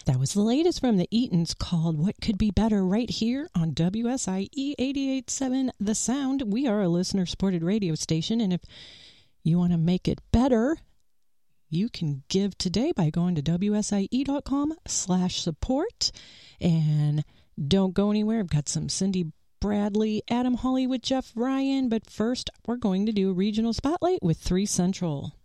That was the latest from the Eatons called What Could Be Better right here on WSIE 88.7 The Sound. We are a listener-supported radio station, and if you want to make it better, you can give today by going to WSIE.com/support. And don't go anywhere. I've got some Cindy Bradley, Adam Hawley with Jeff Ryan. But first, we're going to do a regional spotlight with 3 Central.